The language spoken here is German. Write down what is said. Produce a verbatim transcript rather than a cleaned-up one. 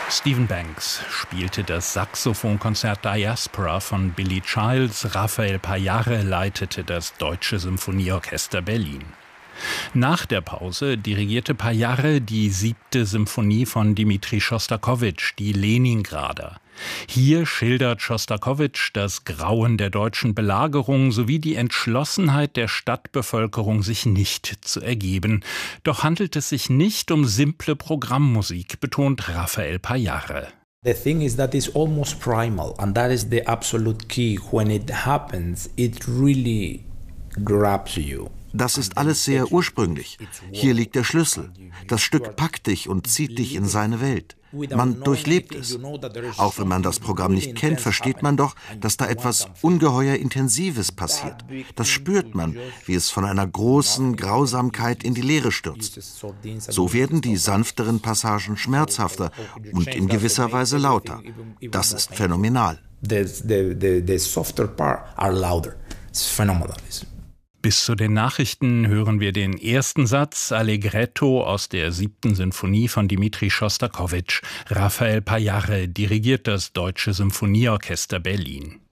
Stephen Banks spielte das Saxophonkonzert Diaspora von Billy Childs, Rafael Pajare leitete das Deutsche Symphonieorchester Berlin. Nach der Pause dirigierte Pajare die siebte Symphonie von Dmitri Schostakowitsch, die Leningrader. Hier schildert Schostakowitsch das Grauen der deutschen Belagerung sowie die Entschlossenheit der Stadtbevölkerung, sich nicht zu ergeben. Doch handelt es sich nicht um simple Programmmusik, betont Rafael Pajare. The thing is that it's almost primal, and that is the absolute key. When it happens, it really grabs you. Das ist alles sehr ursprünglich. Hier liegt der Schlüssel. Das Stück packt dich und zieht dich in seine Welt. Man durchlebt es. Auch wenn man das Programm nicht kennt, versteht man doch, dass da etwas ungeheuer Intensives passiert. Das spürt man, wie es von einer großen Grausamkeit in die Leere stürzt. So werden die sanfteren Passagen schmerzhafter und in gewisser Weise lauter. Das ist phänomenal. The, the, the, the softer parts are louder. It's phenomenal. Bis zu den Nachrichten hören wir den ersten Satz Allegretto aus der siebten Sinfonie von Dmitri Schostakowitsch. Rafael Pajare dirigiert das Deutsche Symphonieorchester Berlin.